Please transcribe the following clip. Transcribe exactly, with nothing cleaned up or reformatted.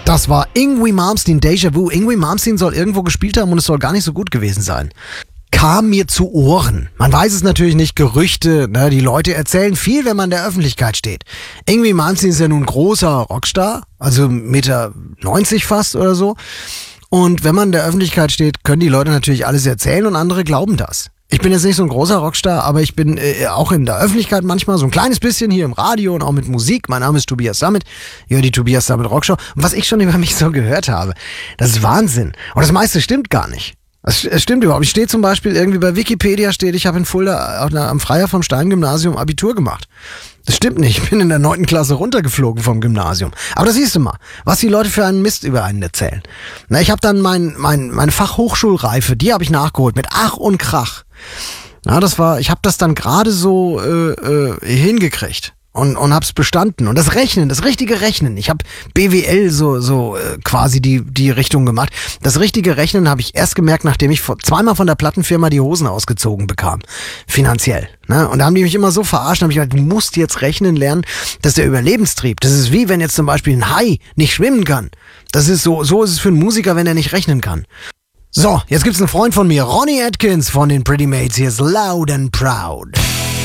Das war Yngwie Malmsteen, Déjà Vu. Yngwie Malmsteen soll irgendwo gespielt haben und es soll gar nicht so gut gewesen sein. Kam mir zu Ohren. Man weiß es natürlich nicht, Gerüchte, ne? Die Leute erzählen viel, wenn man in der Öffentlichkeit steht. Yngwie Malmsteen ist ja nun ein großer Rockstar, also eins Komma neunzig Meter fast oder so. Und wenn man in der Öffentlichkeit steht, können die Leute natürlich alles erzählen und andere glauben das. Ich bin jetzt nicht so ein großer Rockstar, aber ich bin äh, auch in der Öffentlichkeit manchmal so ein kleines bisschen hier im Radio und auch mit Musik. Mein Name ist Tobias Sammet, hier die Tobias Sammet Rockshow. Und was ich schon über mich so gehört habe, das ist Wahnsinn. Und das meiste stimmt gar nicht. Es, es stimmt überhaupt. Ich stehe zum Beispiel irgendwie bei Wikipedia steht, ich habe in Fulda auf einer, am Freier vom Stein Gymnasium Abitur gemacht. Das stimmt nicht. Ich bin in der neunten Klasse runtergeflogen vom Gymnasium. Aber das siehst du mal, was die Leute für einen Mist über einen erzählen. Na, ich habe dann mein, mein, meine Fachhochschulreife, die habe ich nachgeholt mit Ach und Krach. Na, das war, ich habe das dann gerade so äh, äh, hingekriegt. Und, und hab's bestanden. Und das Rechnen, das richtige Rechnen. Ich habe B W L so so äh, quasi die die Richtung gemacht. Das richtige Rechnen habe ich erst gemerkt, nachdem ich vor, zweimal von der Plattenfirma die Hosen ausgezogen bekam. Finanziell. Ne? Und da haben die mich immer so verarscht. Da habe ich gesagt, du musst jetzt rechnen lernen. Das ist der Überlebenstrieb. Das ist wie wenn jetzt zum Beispiel ein Hai nicht schwimmen kann. Das ist so, so ist es für einen Musiker, wenn er nicht rechnen kann. So, jetzt gibt's einen Freund von mir, Ronnie Atkins von den Pretty Mates. Hier ist Loud and Proud.